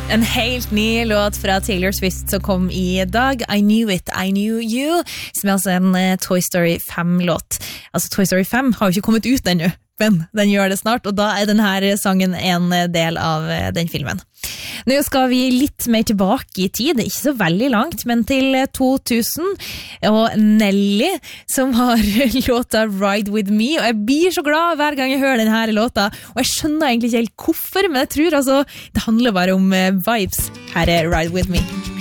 En helt ny låt fra Taylor Swift som kom i dag, I Knew It, I Knew You, som altså en Toy Story 5-låt. Altså Toy Story 5 har jo ikke kommet ut ennå, men den gjør det snart, og da denne sangen en del av den filmen. Nå skal vi litt mer tilbake i tid, ikke så veldig langt, men til 2000, og Nelly, som har låta Ride With Me, og jeg blir så glad hver gang jeg hører denne låta, og jeg skjønner egentlig ikke helt hvorfor, men jeg tror altså, det handler bare om vibes. Her Ride With Me.